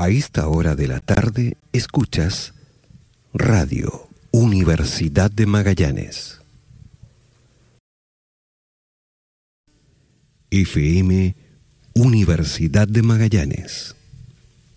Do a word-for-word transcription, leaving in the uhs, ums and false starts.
A esta hora de la tarde escuchas Radio Universidad de Magallanes. F M Universidad de Magallanes.